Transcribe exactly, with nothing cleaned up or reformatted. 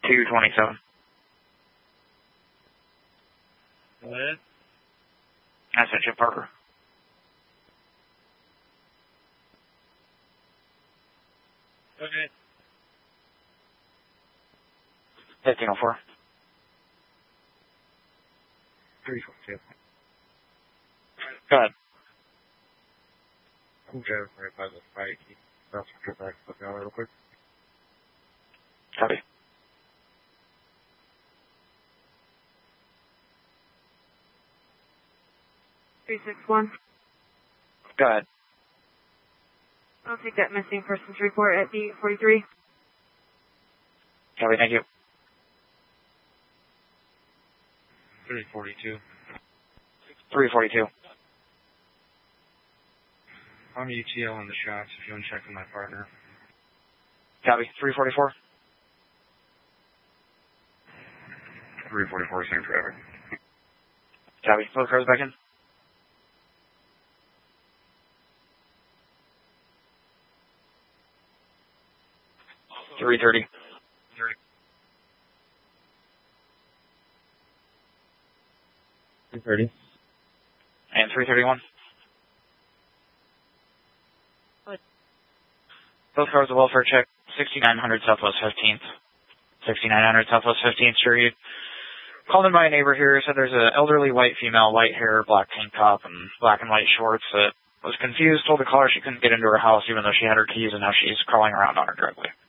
two twenty-seven. What? I sent you Parker. Okay. fifteen oh four. three forty-two. Go ahead. I'm driving right by the fight. That's get back to the real quick. Copy. three six one. Go ahead. I'll take that missing person's report at B forty-three. Copy, thank you. three forty-two. three forty-two. I'm U T L on the shots if you want to check with my partner. Copy, three forty-four. three forty-four, same traffic. Copy, both cars back in. three thirty. three thirty. And three thirty-one. What? Both cars a welfare check, sixty-nine hundred Southwest fifteenth. sixty-nine hundred Southwest fifteenth Street. Called in by a neighbor here, said there's an elderly white female, white hair, black tank top, and black and white shorts that was confused, told the caller she couldn't get into her house even though she had her keys, and now she's crawling around on her driveway.